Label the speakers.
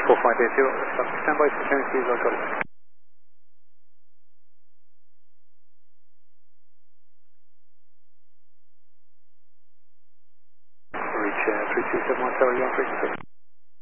Speaker 1: 4580, stand by for clearance, please, I've got it. Reach 3271, Tower, you're on frequency.